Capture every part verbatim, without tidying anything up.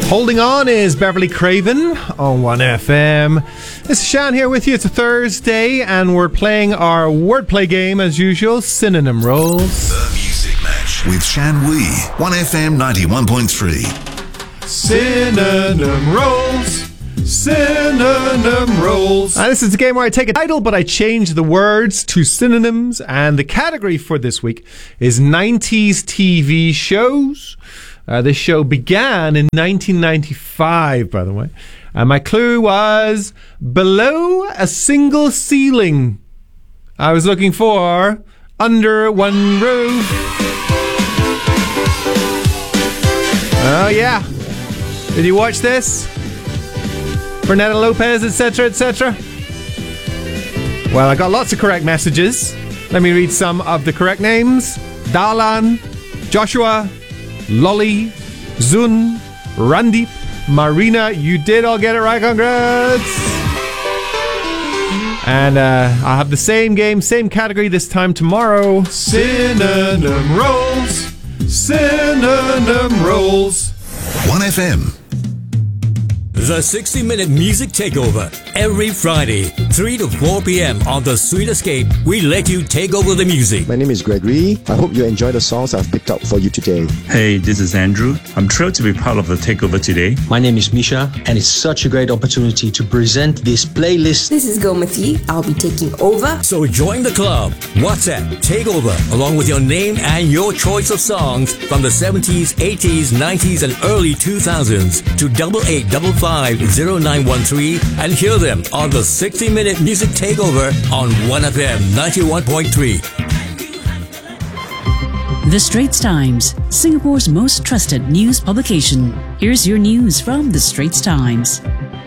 Holding On is Beverly Craven on one F M. This is Shan here with you. It's a Thursday and we're playing our wordplay game as usual, Synonym Rolls. The Music Match with Shan Wee, one F M ninety-one point three. Synonym Rolls. Synonym Rolls. And this is the game where I take a title but I change the words to synonyms, and the category for this week is nineties T V shows. Uh, this show began in nineteen ninety-five, by the way. And my clue was below a single ceiling. I was looking for under one roof. Oh, yeah. Did you watch this? Bernetta Lopez, et cetera, et cetera? Well, I got lots of correct messages. Let me read some of the correct names. Dalan, Joshua, Lolly, Zun, Randeep, Marina. You did all get it right. Congrats. And uh, I'll have the same game, same category this time tomorrow. Synonym Rolls. Synonym Rolls. one F M. The sixty minute Music Takeover. Every Friday, three to four p.m. on The Sweet Escape, we let you take over the music. My name is Gregory. I hope you enjoy the songs I've picked up for you today. Hey, this is Andrew. I'm thrilled to be part of the takeover today. My name is Misha, and it's such a great opportunity to present this playlist. This is Gomati. I'll be taking over. So join the club. WhatsApp Takeover, along with your name and your choice of songs from the seventies, eighties, nineties, and early two thousands to double eight double five zero nine one three and hear them on the sixty minute Music Takeover on one F M ninety-one point three. The Straits Times, Singapore's most trusted news publication. Here's your news from The Straits Times.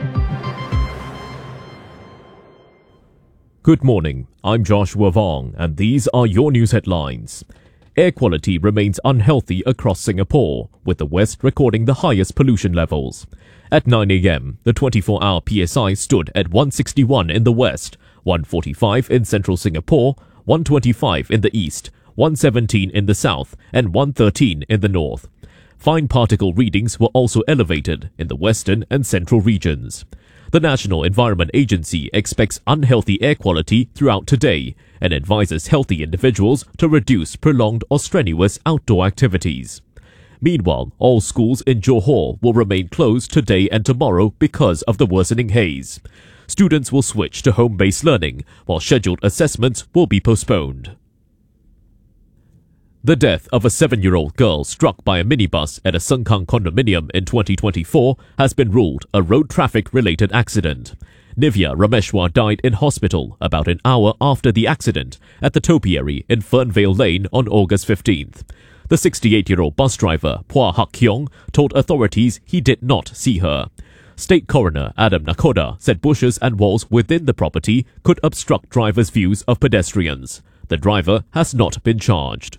Good morning, I'm Joshua Vong, and these are your news headlines. Air quality remains unhealthy across Singapore, with the West recording the highest pollution levels. At nine a.m, the twenty-four hour P S I stood at one sixty-one in the West, one forty-five in central Singapore, one twenty-five in the East, one seventeen in the South, and one thirteen in the North. Fine particle readings were also elevated in the western and central regions. The National Environment Agency expects unhealthy air quality throughout today and advises healthy individuals to reduce prolonged or strenuous outdoor activities. Meanwhile, all schools in Johor will remain closed today and tomorrow because of the worsening haze. Students will switch to home-based learning, while scheduled assessments will be postponed. The death of a seven-year-old girl struck by a minibus at a Sengkang condominium in twenty twenty-four has been ruled a road traffic-related accident. Nivya Rameshwar died in hospital about an hour after the accident at the topiary in Fernvale Lane on August fifteenth. The sixty-eight-year-old bus driver, Phua Hak Kyong, told authorities he did not see her. State Coroner Adam Nakoda said bushes and walls within the property could obstruct drivers' views of pedestrians. The driver has not been charged.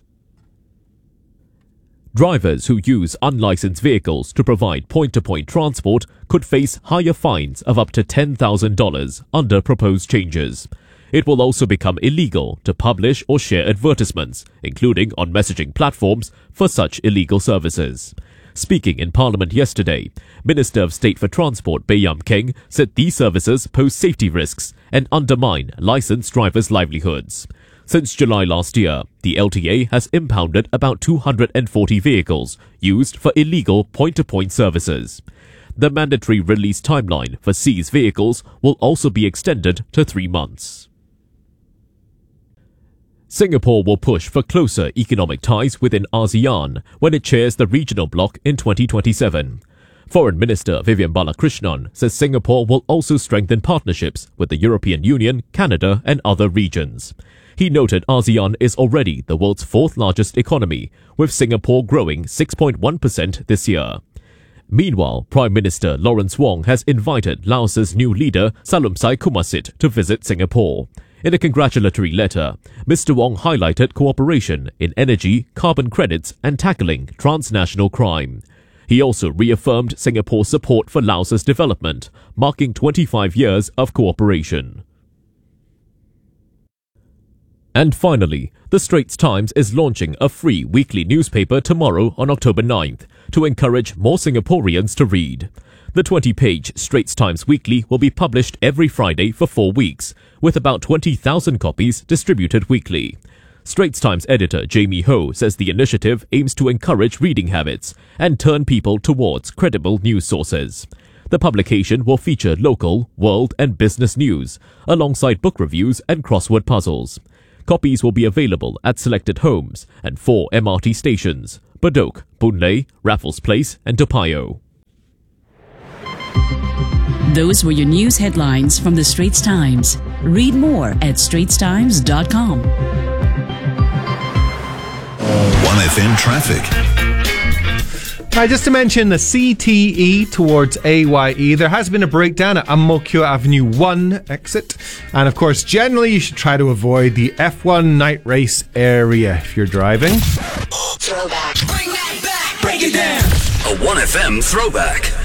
Drivers who use unlicensed vehicles to provide point-to-point transport could face higher fines of up to ten thousand dollars under proposed changes. It will also become illegal to publish or share advertisements, including on messaging platforms, for such illegal services. Speaking in Parliament yesterday, Minister of State for Transport Baey Yam Keng said these services pose safety risks and undermine licensed drivers' livelihoods. Since July last year, the L T A has impounded about two hundred forty vehicles used for illegal point-to-point services. The mandatory release timeline for seized vehicles will also be extended to three months. Singapore will push for closer economic ties within ASEAN when it chairs the regional bloc in twenty twenty-seven. Foreign Minister Vivian Balakrishnan says Singapore will also strengthen partnerships with the European Union, Canada and other regions. He noted ASEAN is already the world's fourth largest economy, with Singapore growing six point one percent this year. Meanwhile, Prime Minister Lawrence Wong has invited Laos's new leader Salumsai Kumasit to visit Singapore. In a congratulatory letter, Mister Wong highlighted cooperation in energy, carbon credits and tackling transnational crime. He also reaffirmed Singapore's support for Laos's development, marking twenty-five years of cooperation. And finally, The Straits Times is launching a free weekly newspaper tomorrow on October ninth to encourage more Singaporeans to read. The twenty-page Straits Times Weekly will be published every Friday for four weeks, with about twenty thousand copies distributed weekly. Straits Times editor Jamie Ho says the initiative aims to encourage reading habits and turn people towards credible news sources. The publication will feature local, world and business news, alongside book reviews and crossword puzzles. Copies will be available at selected homes and four M R T stations: Bedok, Boon Lay, Raffles Place and Toa Payoh. Those were your news headlines from the Straits Times. Read more at straits times dot com. one F M traffic. Right, just to mention the C T E towards A Y E, there has been a breakdown at Ang Mo Kio Avenue one exit. And of course, generally you should try to avoid the F one night race area if you're driving. Throwback. Bring that back. Break it down. A one F M throwback.